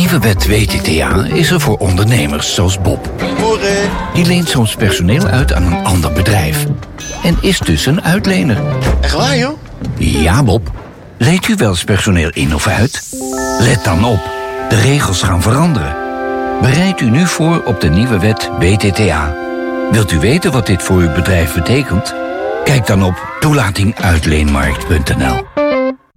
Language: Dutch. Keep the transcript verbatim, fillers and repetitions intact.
nieuwe wet W T T A is er voor ondernemers zoals Bob. Morgen. Die leent soms personeel uit aan een ander bedrijf. En is dus een uitlener. Echt waar, joh? Ja, Bob. Leent u wel eens personeel in of uit? Let dan op. De regels gaan veranderen. Bereid u nu voor op de nieuwe wet W T T A. Wilt u weten wat dit voor uw bedrijf betekent? Kijk dan op toelatinguitleenmarkt punt n l.